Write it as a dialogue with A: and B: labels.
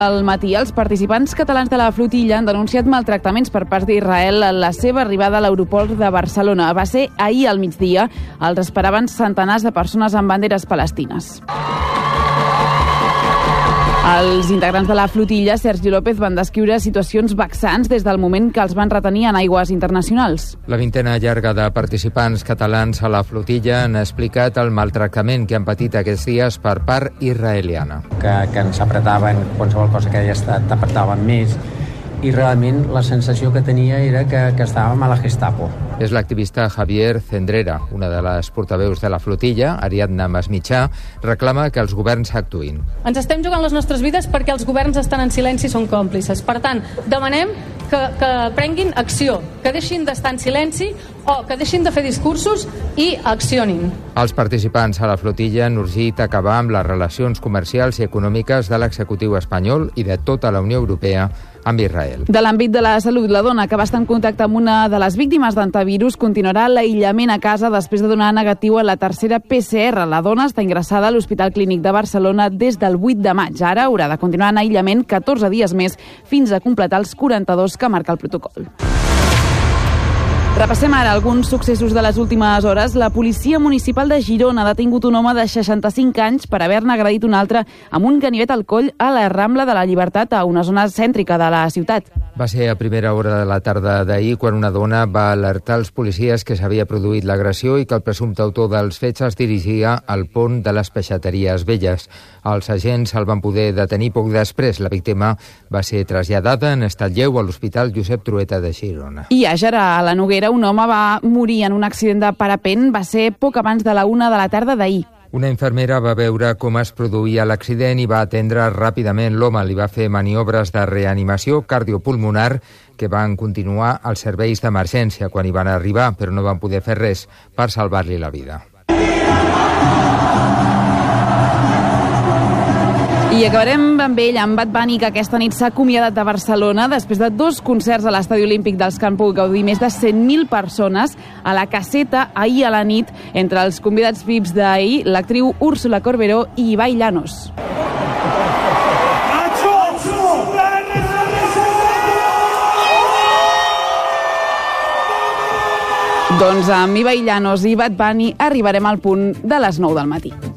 A: Al matí, els participants catalans de la flotilla han denunciat maltractaments per part d'Israel en la seva arribada a l'aeroport de Barcelona. Va ser ahir al migdia. Els esperaven centenars de persones amb banderes palestines. Els integrants de la flotilla, Sergi López, van descriure situacions vexants des del moment que els van retenir en aigües internacionals.
B: La vintena llarga de participants catalans a la flotilla han explicat el maltractament que han patit aquests dies per part israeliana.
C: Que ens apretaven, qualsevol cosa que hagi estat t'apretaven més, i realment la sensació que tenia era que estàvem a la Gestapo.
B: És l'activista Javier Cendrera, una de les portaveus de la flotilla. Ariadna Masmitjà reclama que els governs actuïn.
D: Ens estem jugant les nostres vides perquè els governs estan en silenci i són còmplices. Per tant, demanem que prenguin acció, que deixin d'estar en silenci o que deixin de fer discursos i accionin.
B: Els participants a la flotilla han urgit acabar amb les relacions comercials i econòmiques de l'executiu espanyol i de tota la Unió Europea amb Israel.
A: De l'àmbit de la salut, la dona que va estar en contacte amb una de les víctimes d'antivirus continuarà l'aïllament a casa després de donar negatiu a la tercera PCR. La dona està ingressada a l'Hospital Clínic de Barcelona des del 8 de maig. Ara haurà de continuar en aïllament 14 dies més fins a completar els 42 que marca el protocol. Repassem ara alguns successos de les últimes hores. La policia municipal de Girona ha detingut un home de 65 anys per haver-ne agredit un altre amb un ganivet al coll a la Rambla de la Llibertat, a una zona cèntrica de la ciutat.
B: Va ser a primera hora de la tarda d'ahir quan una dona va alertar els policies que s'havia produït l'agressió i que el presumpte autor dels fets es dirigia al pont de les Peixateries Velles. Els agents el van poder detenir poc després. La víctima va ser traslladada en estat lleu a l'Hospital Josep Trueta de Girona.
A: I a Àger, a la Noguera, un home va morir en un accident de parapent. Va ser poc abans de la 1 de la tarda d'ahir.
B: Una infermera va veure com es produïa l'accident i va atendre ràpidament l'home. Li va fer maniobres de reanimació cardiopulmonar que van continuar als serveis d'emergència quan hi van arribar, però no van poder fer res per salvar-li la vida.
A: I acabarem amb ell, amb Bad Bunny, que aquesta nit s'ha acomiadat de Barcelona després de 2 concerts a l'Estadi Olímpic dels que han pogut gaudir més de 100.000 persones a la caseta ahir a la nit. Entre els convidats VIPs d'ahir, l'actriu Úrsula Corberó i Ibai Llanos. Doncs amb Ibai Llanos i Bad Bunny arribarem al punt de les 9 del matí.